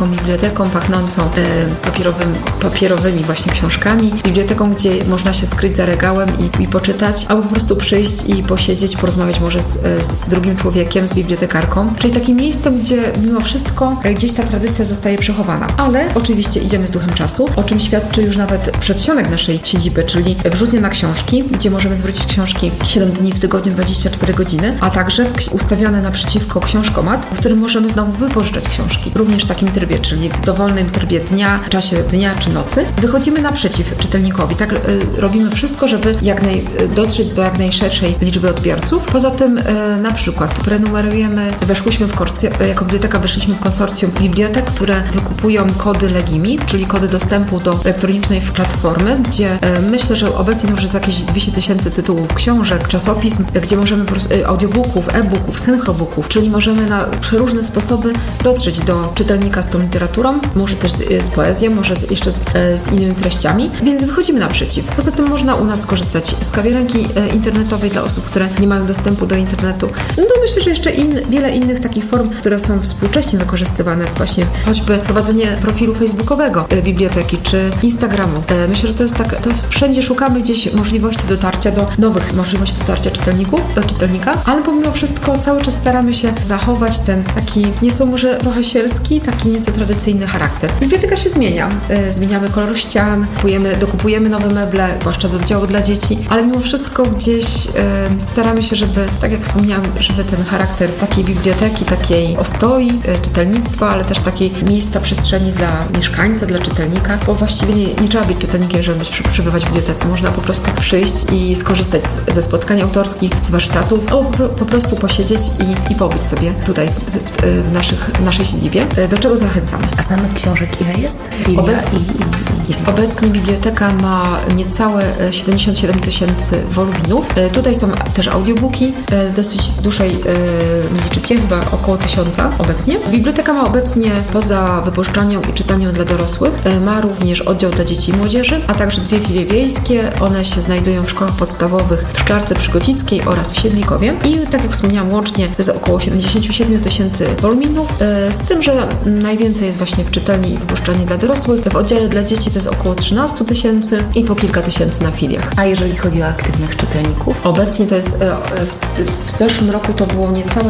taką biblioteką pachnącą papierowymi właśnie książkami, biblioteką, gdzie można się skryć za regałem i poczytać, albo po prostu przyjść i posiedzieć, porozmawiać może z drugim człowiekiem, z bibliotekarką, czyli takim miejscem, gdzie mimo wszystko gdzieś ta tradycja zostaje przechowana. Ale oczywiście idziemy z duchem czasu, o czym świadczy już nawet przedsionek naszej siedziby, czyli wrzutnia na książki, gdzie możemy zwrócić książki 7 dni w tygodniu, 24 godziny, a także ustawiony naprzeciwko książkomat, w którym możemy znowu wypożyczać książki. Również w takim trybie, czyli w dowolnym trybie dnia, w czasie dnia czy nocy. Wychodzimy naprzeciw czytelnikowi. Tak robimy wszystko, żeby dotrzeć do jak najszerszej liczby odbiorców. Poza tym na przykład prenumerujemy, jako biblioteka weszliśmy w konsorcjum bibliotek, które wykupują kody Legimi, czyli kody dostępu do elektronicznej platformy, gdzie myślę, że obecnie już jest jakieś 200 000 tytułów książek, czasopism, gdzie możemy audiobooków, e-booków, synchrobooków, czyli możemy na przeróżne sposoby dotrzeć do czytelnika z tą literaturą, może też z poezją, może jeszcze z innymi treściami, więc wychodzimy naprzeciw. Poza tym można u nas skorzystać z kawiarenki internetowej dla osób, które nie mają dostępu do internetu. No myślę, że jeszcze wiele innych takich form, które są współcześnie wykorzystywane, właśnie choćby prowadzenie profilu facebookowego biblioteki czy Instagramu. Myślę, że to wszędzie szukamy gdzieś możliwości dotarcia do nowych możliwości dotarcia do czytelnika, ale pomimo wszystko cały czas staramy się zachować ten taki nieco może trochę sielski, taki nieco tradycyjny charakter. Biblioteka się zmienia. Zmieniamy kolor ścian, dokupujemy nowe meble, zwłaszcza do oddziału dla dzieci, ale mimo wszystko gdzieś staramy się, żeby, tak jak wspomniałam, żeby ten charakter takiej biblioteki, takiej ostoi, czytelnictwa, ale też takiej miejsca przestrzeni dla mieszkańca, dla czytelnika, bo właściwie nie trzeba być czytelnikiem, żeby przebywać w bibliotece. Można po prostu przyjść i skorzystać ze spotkań autorskich, z warsztatów, albo po prostu posiedzieć i pobyć sobie tutaj w naszej siedzibie, do czego zachęcamy. A samych książek ile jest? Obecnie biblioteka ma niecałe 77 000 woluminów. Tutaj są też audiobooki, dosyć dużej liczbie, chyba około 1000 obecnie. Biblioteka ma obecnie poza wypożyczalnią i czytaniem dla dorosłych, ma również oddział dla dzieci i młodzieży, a także 2 filie wiejskie. One się znajdują w szkołach podstawowych w Szklarce Przygodzickiej oraz w Siedlikowie i tak jak wspomniałam, łącznie to jest około 77 000 woluminów, z tym, że najwięcej jest właśnie w czytelni i wypożyczalni dla dorosłych. W oddziale dla dzieci to jest około 13 000 i po kilka tysięcy na filiach. A jeżeli chodzi o aktywnych czytelników? Obecnie to jest w zeszłym roku to było niecałe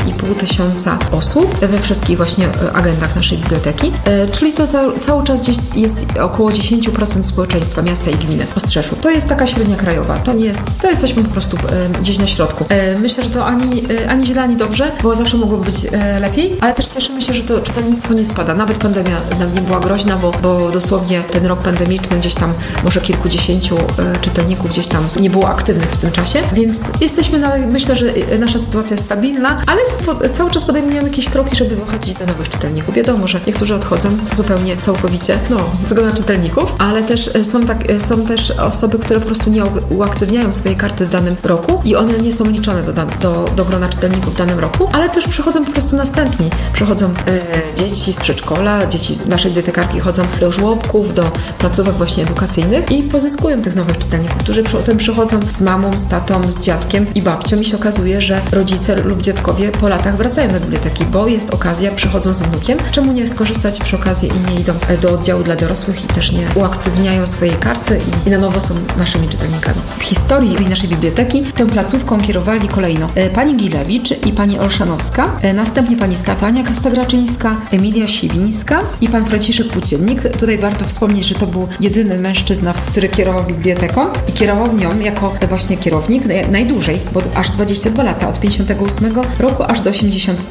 2500 osób we wszystkich właśnie agendach naszej biblioteki, czyli to cały czas gdzieś jest około 10% społeczeństwa miasta i gminy Ostrzeszów. To jest taka średnia krajowa. To jesteśmy po prostu gdzieś na środku. Myślę, że to ani źle, ani dobrze, bo zawsze mogłoby być lepiej, ale też cieszymy się, że to czytelnictwo nie spada. Nawet pandemia nam nie była groźna, bo dosłownie ten rok pandemiczny gdzieś tam może kilkudziesięciu czytelników gdzieś tam nie było aktywnych w tym czasie, więc myślę, że nasza sytuacja jest stabilna, ale cały czas podejmujemy jakieś kroki, żeby wychodzić do nowych czytelników. Wiadomo, że niektórzy odchodzą zupełnie całkowicie, z grona czytelników, ale też są też osoby, które po prostu nie uaktywniają swojej karty w danym roku i one nie są liczone do grona czytelników w danym roku, ale też przychodzą po prostu następni. Przychodzą dzieci z przedszkola, dzieci z naszej bibliotekarki chodzą do żłobków, do placówek właśnie edukacyjnych i pozyskują tych nowych czytelników, którzy potem przychodzą z mamą, z tatą, z dziadkiem i babcią i się okazuje, że rodzice lub dziadkowie po latach wracają do biblioteki, bo jest okazja, przychodzą z wnukiem. Czemu nie skorzystać przy okazji i nie idą do oddziału dla dorosłych i też nie uaktywniają swojej karty i na nowo są naszymi czytelnikami. W historii naszej biblioteki tę placówką kierowali kolejno pani Gilewicz i pani Olszanowska, następnie pani Stefania Stagraczyńska, Emilia Siwińska i pan Franciszek Płóciennik. Tutaj warto wspomnieć, że to był jedyny mężczyzna, który kierował biblioteką i kierował nią jako właśnie kierownik najdłużej, bo aż 22 lata, od 58 roku aż do 80.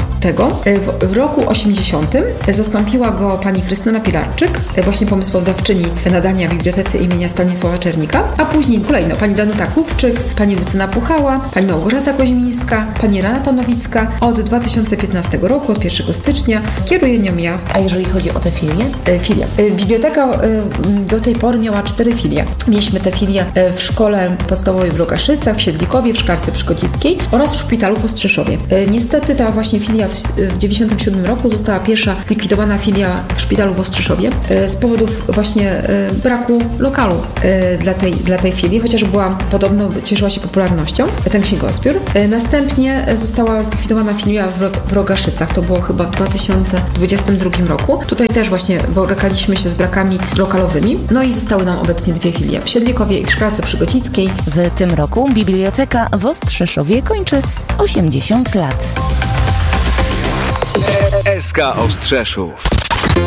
W roku 80 zastąpiła go pani Krystyna Pilarczyk, właśnie pomysłodawczyni nadania bibliotece imienia Stanisława Czernika, a później kolejno pani Danuta Kupczyk, pani Lucyna Puchała, pani Małgorzata Koźmińska, pani Renata Nowicka. Od 2015 roku, od 1 stycznia kieruje nią ja. A jeżeli chodzi o te filie? Filie. Biblioteka do tej pory miała 4 filie. Mieliśmy te filie w szkole podstawowej w Rogaszycach, w Siedlikowie, w Szklarce Przygodzickiej oraz w szpitalu w Ostrzeszowie. Niestety ta właśnie filia w 1997 roku została pierwsza zlikwidowana filia w szpitalu w Ostrzeszowie z powodów właśnie braku lokalu dla tej filii, chociaż podobno cieszyła się popularnością, ten księgozbiór. Następnie została zlikwidowana filia w Rogaszycach. To było chyba w 2020 2022 roku. Tutaj też właśnie borykaliśmy się z brakami lokalowymi, no i zostały nam obecnie 2 filie w Siedlikowie i w Szklarce Przygodzickiej. W tym roku biblioteka w Ostrzeszowie kończy 80 lat. SK Ostrzeszów.